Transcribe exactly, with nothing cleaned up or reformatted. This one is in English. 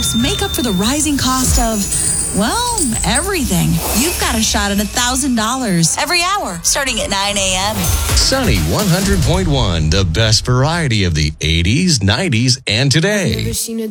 products make up for the rising cost of, well, everything. You've got a shot at one thousand dollars every hour, starting at nine a.m. Sunny one hundred point one, the best variety of the eighties, nineties, and today.